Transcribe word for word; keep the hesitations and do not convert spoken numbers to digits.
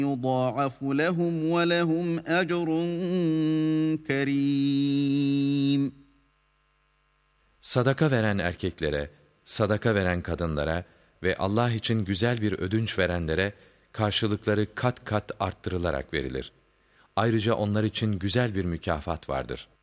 يُضَاعَفُ لَهُمْ وَلَهُمْ أَجْرٌ كَرِيمٌ. Sadaka veren erkeklere, sadaka veren kadınlara ve Allah için güzel bir ödünç verenlere karşılıkları kat kat arttırılarak verilir. Ayrıca onlar için güzel bir mükafat vardır.